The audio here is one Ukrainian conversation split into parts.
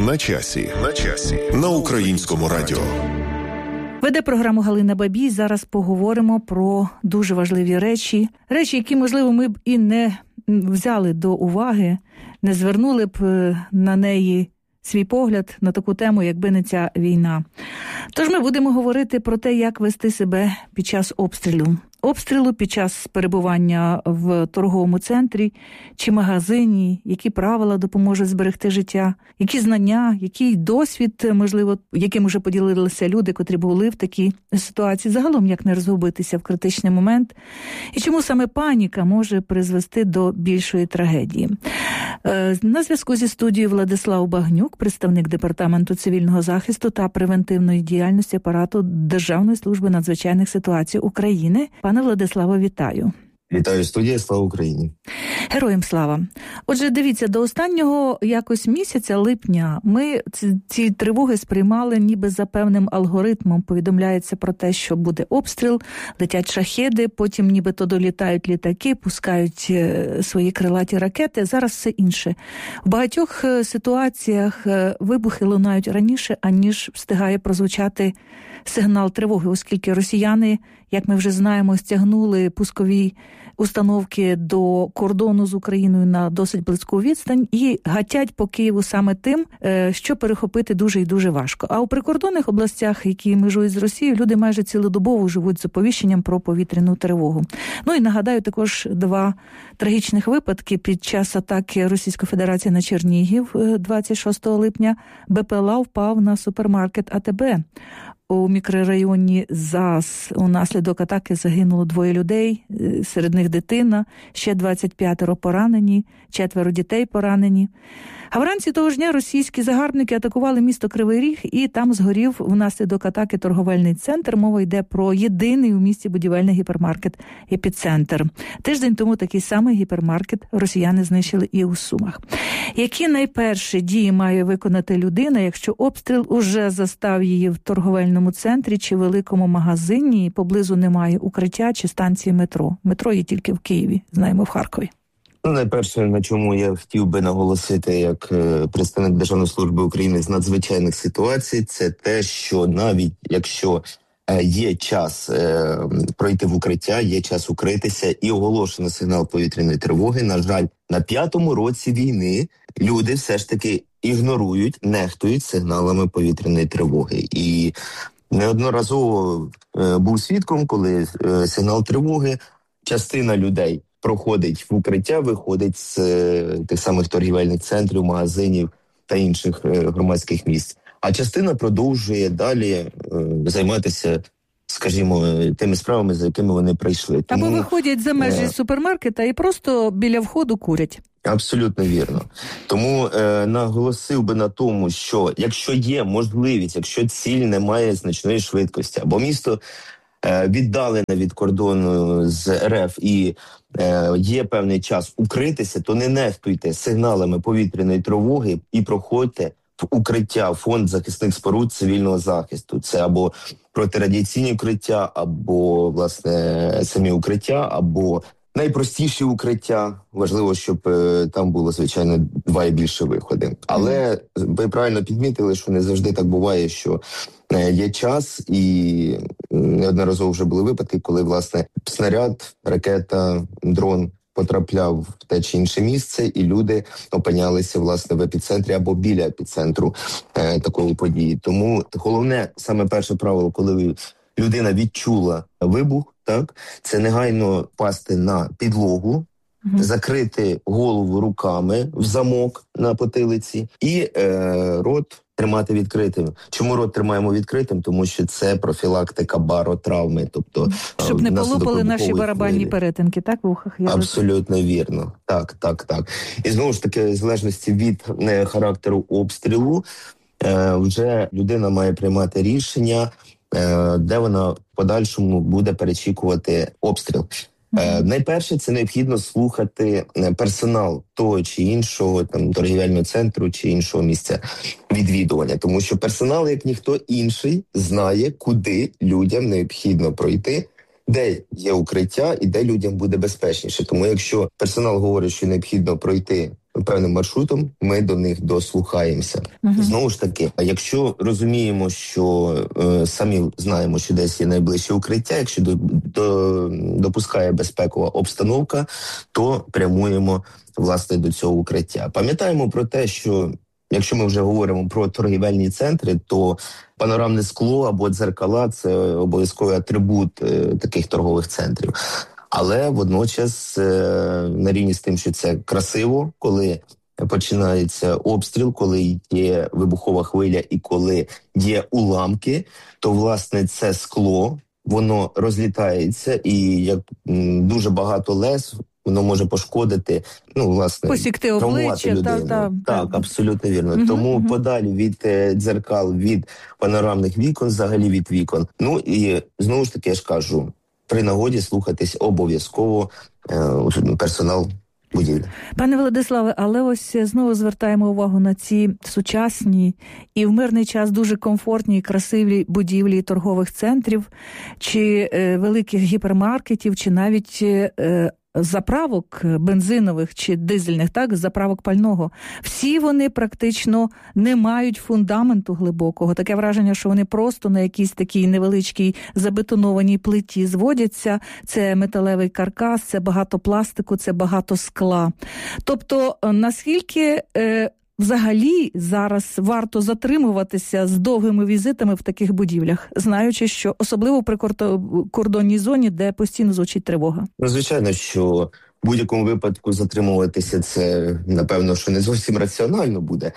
На часі. На Українському радіо. Веде програму Галина Бабій. Зараз поговоримо про дуже важливі речі, які, можливо, ми б і не взяли до уваги, не звернули б на неї свій погляд на таку тему, якби не ця війна. Тож ми будемо говорити про те, як вести себе під час обстрілу, під час перебування в торговому центрі чи магазині, які правила допоможуть зберегти життя, які знання, який досвід, можливо, яким вже поділилися люди, котрі були в такій ситуації, загалом як не розгубитися в критичний момент, і чому саме паніка може призвести до більшої трагедії. На зв'язку зі студією Владислав Багнюк, представник Департаменту цивільного захисту та превентивної діяльності апарату Державної служби надзвичайних ситуацій України. Пане Владиславе, вітаю. Вітаю, студія, слава Україні. Героям слава. Отже, дивіться, до останнього якось місяця, липня, ми ці тривоги сприймали ніби за певним алгоритмом. Повідомляється про те, що буде обстріл, летять шахеди, потім нібито долітають літаки, пускають свої крилаті ракети. Зараз все інше. В багатьох ситуаціях вибухи лунають раніше, аніж встигає прозвучати сигнал тривоги, оскільки росіяни, як ми вже знаємо, стягнули пускові установки до кордону з Україною на досить близьку відстань і гатять по Києву саме тим, що перехопити дуже і дуже важко. А у прикордонних областях, які межують з Росією, люди майже цілодобово живуть з оповіщенням про повітряну тривогу. Ну і нагадаю також 2 трагічних випадки під час атаки Російської Федерації на Чернігів 26 липня. БПЛА впав на супермаркет АТБ. У мікрорайоні ЗАЗ унаслідок атаки загинуло 2 людей, серед них дитина, ще 25 поранені, 4 дітей поранені. А вранці того ж дня російські загарбники атакували місто Кривий Ріг, і там згорів внаслідок атаки торговельний центр. Мова йде про єдиний у місті будівельний гіпермаркет «Епіцентр». Тиждень тому такий самий гіпермаркет росіяни знищили і у Сумах. Які найперші дії має виконати людина, якщо обстріл уже застав її в торговельному центрі чи великому магазині, поблизу немає укриття чи станції метро? Метро є тільки в Києві, знаємо, в Харкові. Найперше, на чому я хотів би наголосити як представник Державної служби України з надзвичайних ситуацій, це те, що навіть якщо є час пройти в укриття, є час укритися і оголошено сигнал повітряної тривоги, на жаль, на 5-му році війни люди все ж таки ігнорують, нехтують сигналами повітряної тривоги. І неодноразово був свідком, коли сигнал тривоги, частина людей проходить в укриття, виходить з тих самих торгівельних центрів, магазинів та інших громадських місць. А частина продовжує далі займатися, скажімо, тими справами, за якими вони прийшли. Або виходять за межі супермаркета і просто біля входу курять. Абсолютно вірно. Тому наголосив би на тому, що якщо є можливість, якщо ціль не має значної швидкості, або місто віддалене від кордону з РФ і є певний час укритися, то не нехтуйте сигналами повітряної тривоги і проходьте в укриття, фонд захисних споруд цивільного захисту. Це або протирадіаційні укриття, або, власне, самі укриття, або найпростіші укриття. Важливо, щоб там було, звичайно, 2 і більше виходи. Але ви правильно підмітили, що не завжди так буває, що є час, і неодноразово вже були випадки, коли, власне, снаряд, ракета, дрон потрапляв в те чи інше місце, і люди опинялися, власне, в епіцентрі або біля епіцентру такої події. Тому головне, саме перше правило, коли людина відчула вибух, так, це негайно впасти на підлогу, закрити голову руками в замок на потилиці і рот тримати відкритим. Чому рот тримаємо відкритим? Тому що це профілактика баротравми. Тобто, щоб не полопали наші барабанні перетинки, так, в ухах? Абсолютно вірно. Так. І знову ж таки, в залежності від характеру обстрілу, вже людина має приймати рішення, де вона в подальшому буде перечікувати обстріл. Найперше, це необхідно слухати персонал того чи іншого там торгівельного центру чи іншого місця відвідування, тому що персонал, як ніхто інший, знає, куди людям необхідно пройти, де є укриття і де людям буде безпечніше. Тому якщо персонал говорить, що необхідно пройти певним маршрутом, ми до них дослухаємося. Знову ж таки, якщо розуміємо, що самі знаємо, що десь є найближче укриття, якщо допускає безпекова обстановка, то прямуємо, власне, до цього укриття. Пам'ятаємо про те, що якщо ми вже говоримо про торгівельні центри, то панорамне скло або дзеркала – це обов'язковий атрибут таких торгових центрів. Але водночас на рівні з тим, що це красиво, коли починається обстріл, коли є вибухова хвиля і коли є уламки, то, власне, це скло, воно розлітається і як дуже багато лез, воно може пошкодити, власне, посікти обличчя, людину. Так, абсолютно вірно. Тому подалі від дзеркал, від панорамних вікон, взагалі від вікон. І знову ж таки, я ж кажу, при нагоді слухатись обов'язково персонал будівлі. Пане Владиславе, але ось знову звертаємо увагу на ці сучасні і в мирний час дуже комфортні і красиві будівлі торгових центрів, чи великих гіпермаркетів, чи навіть заправок бензинових чи дизельних, заправок пального. Всі вони практично не мають фундаменту глибокого. Таке враження, що вони просто на якійсь такій невеличкій забетонованій плиті зводяться. Це металевий каркас, це багато пластику, це багато скла. Тобто, наскільки взагалі зараз варто затримуватися з довгими візитами в таких будівлях, знаючи, що особливо при кордонній зоні, де постійно звучить тривога? Звичайно, що в будь-якому випадку затримуватися це, напевно, що не зовсім раціонально буде.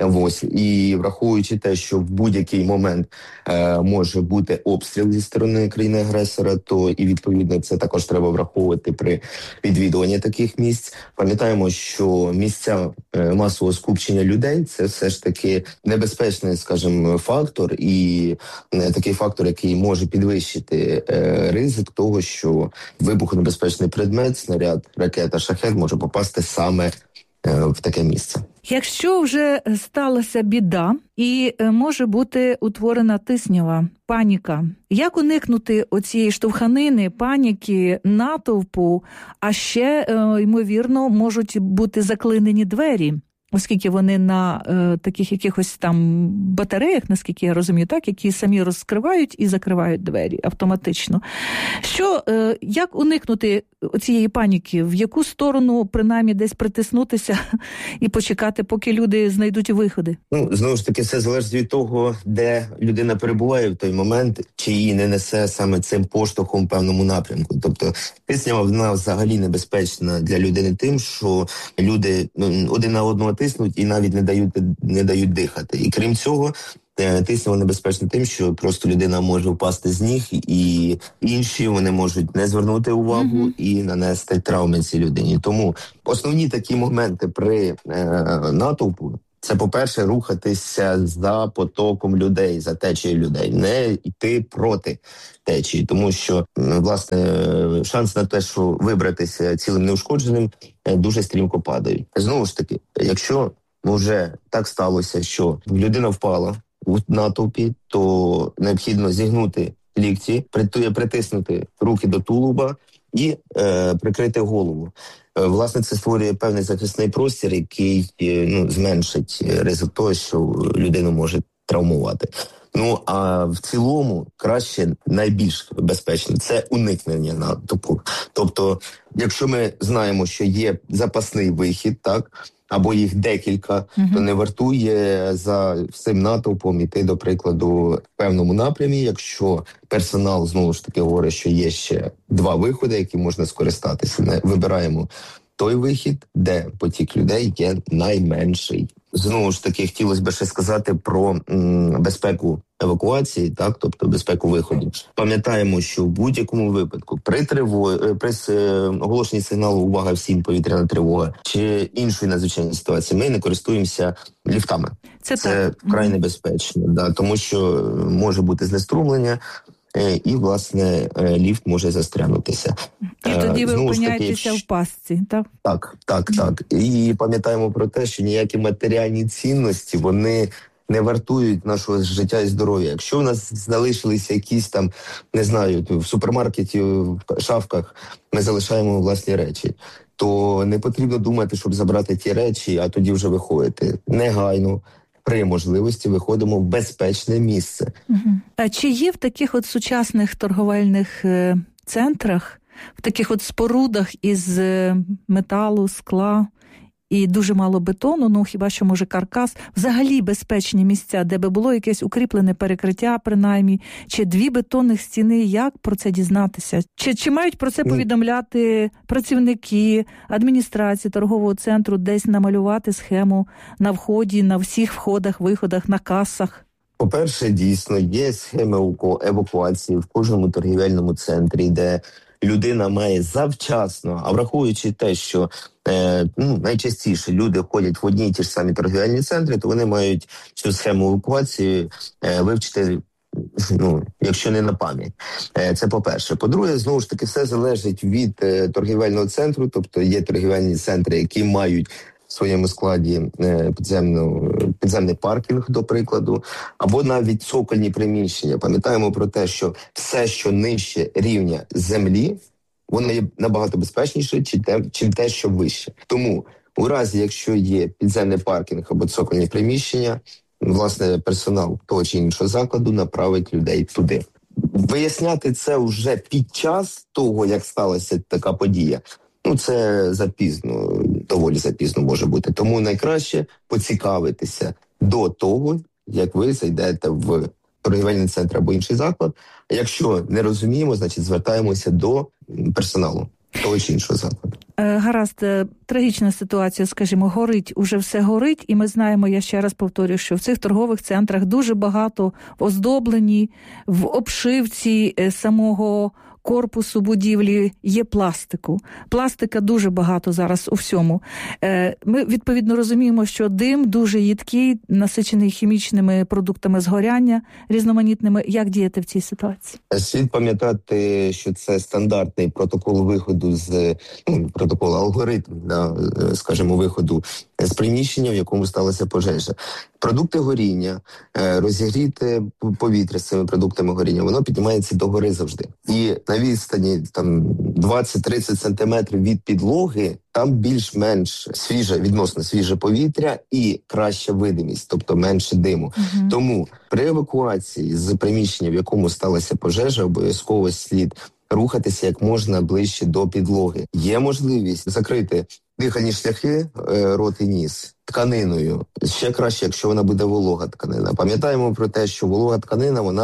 І враховуючи те, що в будь-який момент може бути обстріл зі сторони країни-агресора, то і відповідно це також треба враховувати при відвідуванні таких місць. Пам'ятаємо, що місця масового скупчення людей – це все ж таки небезпечний, скажімо, фактор, і такий фактор, який може підвищити ризик того, що вибухонебезпечний предмет, снаряд, ракета, шахед може попасти саме в таке місце. Якщо вже сталася біда і може бути утворена тиснява, паніка, як уникнути оцієї штовханини, паніки, натовпу, а ще, ймовірно, можуть бути заклинені двері, оскільки вони на таких якихось там батареях, наскільки я розумію, які самі розкривають і закривають двері автоматично. Як уникнути цієї паніки? В яку сторону, принаймні, десь притиснутися і почекати, поки люди знайдуть виходи? Знову ж таки, все залежить від того, де людина перебуває в той момент, чи її не несе саме цим поштовхом в певному напрямку. Тобто, тиснява, вона взагалі небезпечна для людини тим, що люди один на одного тиснуть і навіть не дають дихати. І крім цього, тиснява небезпечна тим, що просто людина може впасти з ніг, і інші вони можуть не звернути увагу і нанести травми цій людині. Тому основні такі моменти при натовпу – це, по-перше, рухатися за потоком людей, за течією людей, не йти проти течії, тому що, власне, шанс на те, що вибратися цілим неушкодженим, дуже стрімко падають. Знову ж таки, якщо вже так сталося, що людина впала в натовпі, то необхідно зігнути лікті, притиснути руки до тулуба і прикрити голову. Власне, це створює певний захисний простір, який зменшить ризик того, що людину може травмувати. А в цілому краще, найбільш безпечно, це уникнення натовпу. Тобто, якщо ми знаємо, що є запасний вихід, або їх декілька, то не вартує за всім натовпом іти, до прикладу, в певному напрямі, якщо персонал, знову ж таки, говорить, що є ще 2 виходи, які можна скористатися. Ми вибираємо той вихід, де потік людей є найменший. Знову ж таки, хотілося б ще сказати про безпеку евакуації, тобто безпеку виходу. Пам'ятаємо, що в будь-якому випадку при оголошенні сигналу «Увага всім! Повітряна тривога» чи іншої надзвичайної ситуації ми не користуємося ліфтами. Це вкрай небезпечно, тому що може бути знеструмлення, і, власне, ліфт може застрянутися. І тоді ви опиняєтеся в пастці, так? Так. І пам'ятаємо про те, що ніякі матеріальні цінності, вони не вартують нашого життя і здоров'я. Якщо в нас залишилися якісь там, не знаю, в супермаркеті, в шафках, ми залишаємо власні речі, то не потрібно думати, щоб забрати ті речі, а тоді вже виходити. Негайно, при можливості, виходимо в безпечне місце. А чи є в таких от сучасних торговельних центрах, в таких от спорудах із металу, скла і дуже мало бетону, ну хіба що може каркас, взагалі безпечні місця, де би було якесь укріплене перекриття принаймні, чи 2 бетонних стіни, як про це дізнатися? Чи мають про це повідомляти працівники адміністрації торгового центру, десь намалювати схему на вході, на всіх входах, виходах, на касах? По-перше, дійсно, є схеми евакуації в кожному торгівельному центрі, де людина має завчасно, а враховуючи те, що найчастіше люди ходять в одні й ті ж самі торгівельні центри, то вони мають цю схему евакуації вивчити, якщо не на пам'ять. Це по-перше. По-друге, знову ж таки, все залежить від торгівельного центру, тобто є торгівельні центри, які мають в своєму складі підземний паркінг, до прикладу, або навіть цокольні приміщення. Пам'ятаємо про те, що все, що нижче рівня землі, воно є набагато безпечніше, чим те, що вище. Тому, у разі, якщо є підземний паркінг або цокольні приміщення, власне, персонал того чи іншого закладу направить людей туди. Виясняти це вже під час того, як сталася така подія, це запізно, доволі запізно може бути. Тому найкраще поцікавитися до того, як ви зайдете в торгівельний центр або інший заклад. А якщо не розуміємо, значить звертаємося до персоналу того чи іншого закладу. Гаразд, трагічна ситуація, скажімо, горить, уже все горить, і ми знаємо, я ще раз повторюю, що в цих торгових центрах дуже багато оздоблені, в обшивці самого корпусу будівлі є пластику. Пластика дуже багато зараз у всьому. Ми, відповідно, розуміємо, що дим дуже їдкий, насичений хімічними продуктами згоряння різноманітними. Як діяти в цій ситуації? Слід пам'ятати, що це стандартний протокол виходу протокол, алгоритм, скажімо, виходу з приміщення, в якому сталася пожежа. Продукти горіння, розігріте повітря з цими продуктами горіння, воно піднімається догори завжди. І на відстані 20-30 сантиметрів від підлоги там більш-менш відносно свіже повітря і краща видимість, тобто менше диму. Тому при евакуації з приміщення, в якому сталася пожежа, обов'язково слід рухатися як можна ближче до підлоги. Є можливість закрити дихальні шляхи, рот і ніс тканиною. Ще краще, якщо вона буде волога тканина. Пам'ятаємо про те, що волога тканина, вона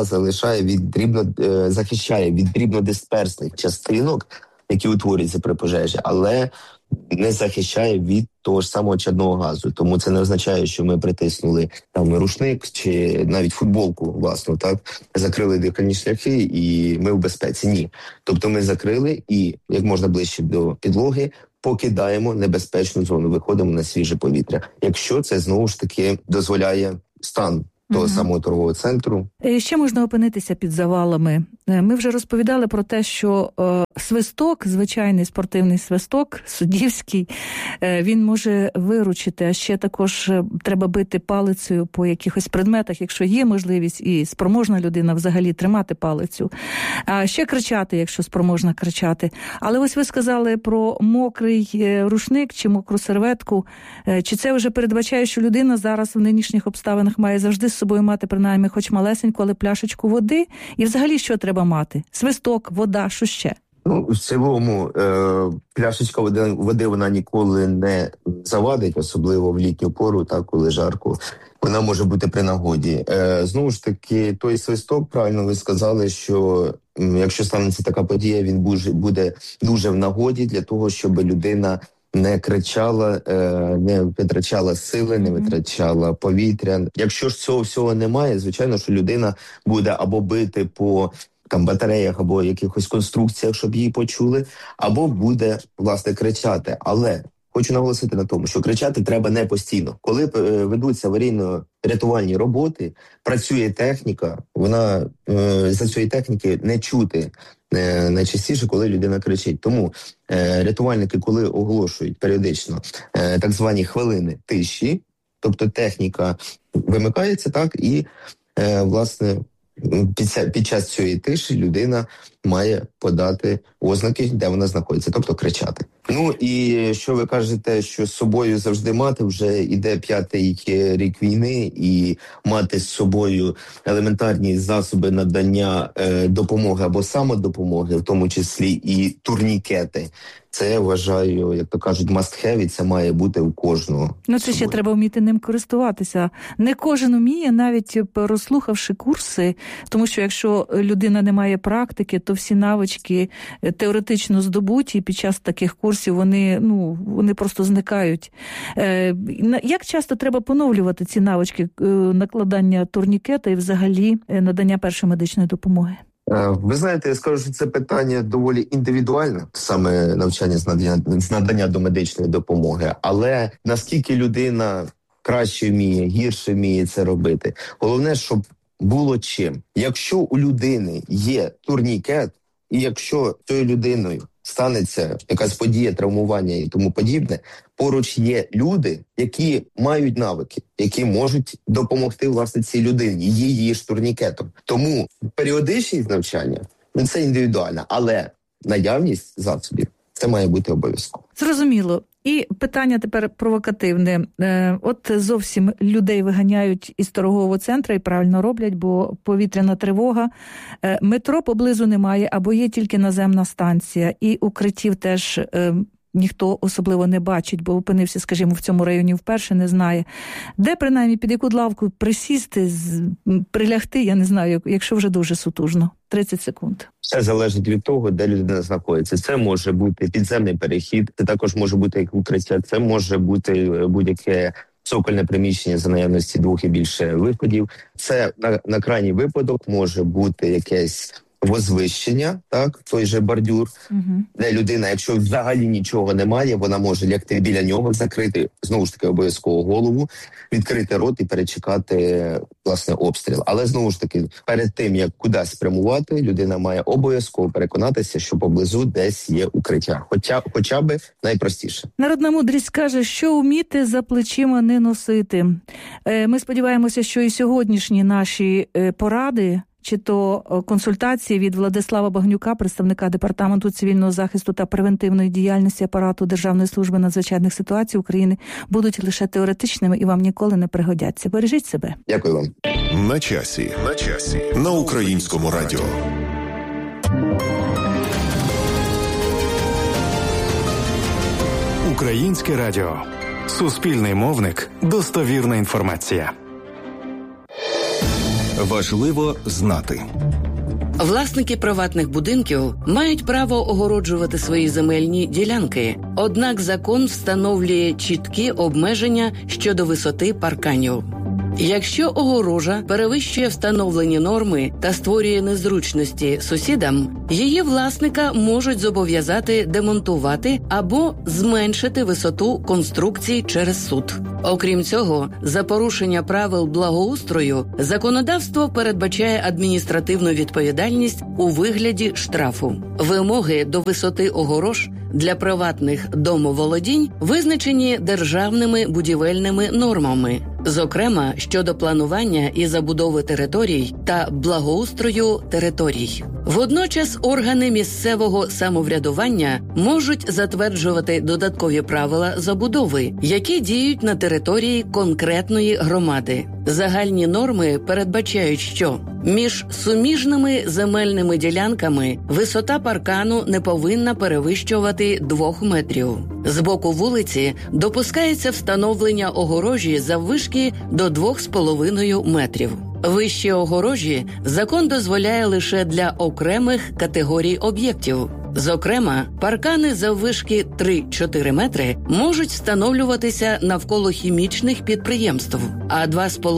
захищає від дрібнодисперсних частинок, які утворюються при пожежі, але не захищає від того ж самого чадного газу. Тому це не означає, що ми притиснули рушник чи навіть футболку власну, закрили дихальні шляхи і ми в безпеці. Ні. Тобто ми закрили і як можна ближче до підлоги покидаємо небезпечну зону, виходимо на свіже повітря. Якщо це, знову ж таки, дозволяє стан того самого торгового центру. Ще можна опинитися під завалами. Ми вже розповідали про те, що свисток, звичайний спортивний свисток, суддівський, він може виручити, а ще також треба бити палицею по якихось предметах, якщо є можливість і спроможна людина взагалі тримати палицю. А ще кричати, якщо спроможна кричати. Але ось ви сказали про мокрий рушник чи мокру серветку. Чи це вже передбачає, що людина зараз в нинішніх обставинах має завжди з собою мати принаймні хоч малесеньку, але пляшечку води? І взагалі що треба мати? Свисток, вода, що ще? В цілому пляшечка води вона ніколи не завадить, особливо в літню пору, коли жарко. Вона може бути при нагоді. Знову ж таки, той свисток, правильно ви сказали, що якщо станеться така подія, він буде дуже в нагоді для того, щоб людина не кричала, не витрачала сили, не витрачала повітря. Якщо ж цього всього немає, звичайно, що людина буде або бити по батареях або якихось конструкціях, щоб її почули, або буде, власне, кричати. Але хочу наголосити на тому, що кричати треба не постійно. Коли ведуться аварійно-рятувальні роботи, працює техніка, вона за цієї техніки не чути найчастіше, коли людина кричить. Тому рятувальники, коли оголошують періодично так звані хвилини тиші, тобто техніка вимикається, і, власне, під час цієї тиші людина має подати ознаки, де вона знаходиться, тобто кричати. Ну і що ви кажете, що з собою завжди мати, вже йде 5-й рік війни, і мати з собою елементарні засоби надання допомоги або самодопомоги, в тому числі і турнікети. Це, я вважаю, як то кажуть, must have, і це має бути у кожного. Ну, це ще треба вміти ним користуватися. Не кожен вміє, навіть розслухавши курси, тому що якщо людина не має практики, то всі навички теоретично здобуті, і під час таких курсів вони просто зникають. Як часто треба поновлювати ці навички накладання турнікета і взагалі надання першої медичної допомоги? Ви знаєте, я скажу, що це питання доволі індивідуальне, саме навчання з надання до медичної допомоги. Але наскільки людина краще вміє, гірше вміє це робити. Головне, щоб було чим. Якщо у людини є турнікет, і якщо цією людиною станеться якась подія, травмування і тому подібне, поруч є люди, які мають навики, які можуть допомогти, власне, цій людині, її ж турнікетом. Тому періодичність навчання – це індивідуально, але наявність засобів – це має бути обов'язково. Зрозуміло. І питання тепер провокативне. От зовсім людей виганяють із торгового центру і правильно роблять, бо повітряна тривога. Метро поблизу немає, або є тільки наземна станція. І укриттів теж ніхто особливо не бачить, бо опинився, скажімо, в цьому районі вперше, не знає. Де, принаймні, під яку лавку присісти, прилягти, я не знаю, якщо вже дуже сутужно. 30 секунд. Все залежить від того, де людина знаходиться. Це може бути підземний перехід, це також може бути як укриття, це може бути будь-яке цокольне приміщення за наявності 2 і більше виходів. Це на крайній випадок може бути якесь возвищення, так, той же бордюр, де людина, якщо взагалі нічого немає, вона може лягти біля нього, закрити, знову ж таки, обов'язково голову, відкрити рот і перечекати, власне, обстріл. Але, знову ж таки, перед тим, як кудись прямувати, людина має обов'язково переконатися, що поблизу десь є укриття. Хоча б найпростіше. Народна мудрість каже, що вміти за плечима не носити. Ми сподіваємося, що і сьогоднішні наші поради, чи то консультації від Владислава Багнюка, представника Департаменту цивільного захисту та превентивної діяльності апарату Державної служби надзвичайних ситуацій України, будуть лише теоретичними і вам ніколи не пригодяться. Бережіть себе. Дякую вам. На часі. На Українському радіо. Українське радіо. Суспільний мовник. Достовірна інформація. Важливо знати. Власники приватних будинків мають право огороджувати свої земельні ділянки, однак закон встановлює чіткі обмеження щодо висоти парканів. Якщо огорожа перевищує встановлені норми та створює незручності сусідам, її власника можуть зобов'язати демонтувати або зменшити висоту конструкції через суд. Окрім цього, за порушення правил благоустрою законодавство передбачає адміністративну відповідальність у вигляді штрафу. Вимоги до висоти огорож для приватних домоволодінь визначені державними будівельними нормами, зокрема щодо планування і забудови територій та благоустрою територій. Водночас органи місцевого самоврядування можуть затверджувати додаткові правила забудови, які діють на території конкретної громади. Загальні норми передбачають, що між суміжними земельними ділянками висота паркану не повинна перевищувати 2 метрів. З боку вулиці допускається встановлення огорожі заввишки до 2,5 метрів. Вищі огорожі закон дозволяє лише для окремих категорій об'єктів. Зокрема, паркани заввишки 3-4 метри можуть встановлюватися навколо хімічних підприємств, а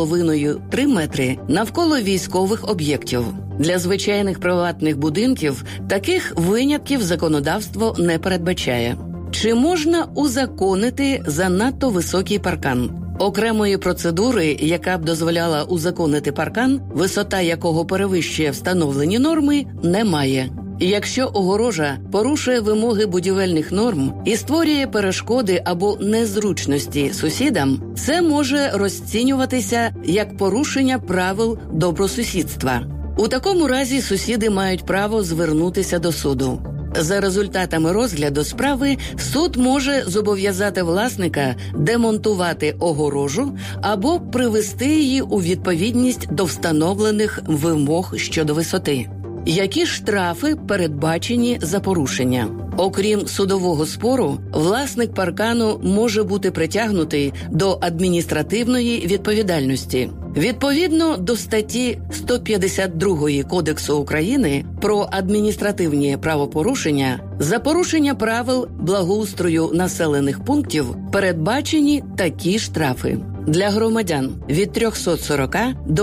2,5-3 метри навколо військових об'єктів. Для звичайних приватних будинків таких винятків законодавство не передбачає. Чи можна узаконити занадто високий паркан? Окремої процедури, яка б дозволяла узаконити паркан, висота якого перевищує встановлені норми, немає. Якщо огорожа порушує вимоги будівельних норм і створює перешкоди або незручності сусідам, це може розцінюватися як порушення правил добросусідства. У такому разі сусіди мають право звернутися до суду. За результатами розгляду справи суд може зобов'язати власника демонтувати огорожу або привести її у відповідність до встановлених вимог щодо висоти. Які штрафи передбачені за порушення? Окрім судового спору, власник паркану може бути притягнутий до адміністративної відповідальності. Відповідно до статті 152 Кодексу України про адміністративні правопорушення, за порушення правил благоустрою населених пунктів передбачені такі штрафи. Для громадян – від 340 до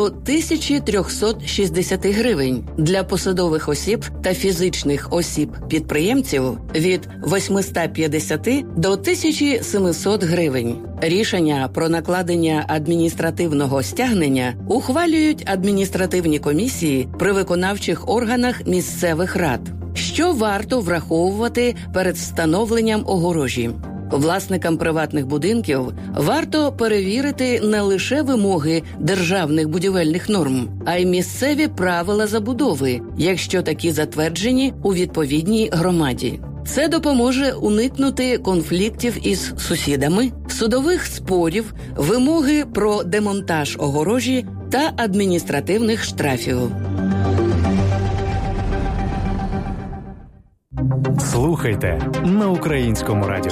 1360 гривень. Для посадових осіб та фізичних осіб-підприємців – від 850 до 1700 гривень. Рішення про накладення адміністративного стягнення ухвалюють адміністративні комісії при виконавчих органах місцевих рад. Що варто враховувати перед встановленням огорожі? Власникам приватних будинків варто перевірити не лише вимоги державних будівельних норм, а й місцеві правила забудови, якщо такі затверджені у відповідній громаді. Це допоможе уникнути конфліктів із сусідами, судових спорів, вимоги про демонтаж огорожі та адміністративних штрафів. Слухайте на Українському радіо.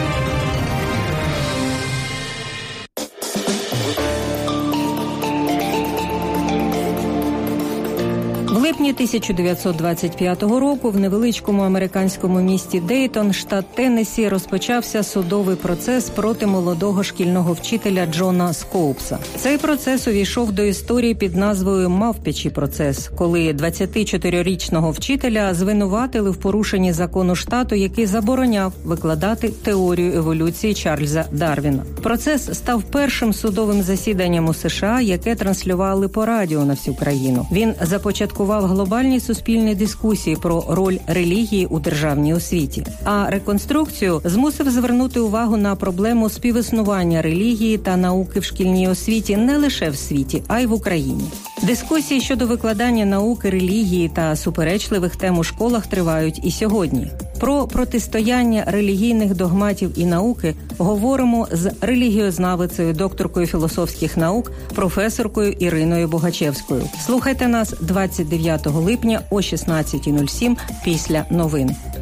В липні 1925 року в невеличкому американському місті Дейтон, штат Теннессі, розпочався судовий процес проти молодого шкільного вчителя Джона Скоупса. Цей процес увійшов до історії під назвою «Мавпячий процес», коли 24-річного вчителя звинуватили в порушенні закону штату, який забороняв викладати теорію еволюції Чарльза Дарвіна. Процес став першим судовим засіданням у США, яке транслювали по радіо на всю країну. Він започаткував глобальні суспільні дискусії про роль релігії у державній освіті, а реконструкцію змусив звернути увагу на проблему співіснування релігії та науки в шкільній освіті не лише в світі, а й в Україні. Дискусії щодо викладання науки, релігії та суперечливих тем у школах тривають і сьогодні. Про протистояння релігійних догматів і науки говоримо з релігіознавицею, докторкою філософських наук, професоркою Іриною Богачевською. Слухайте нас 29 липня о 16:07 після новин.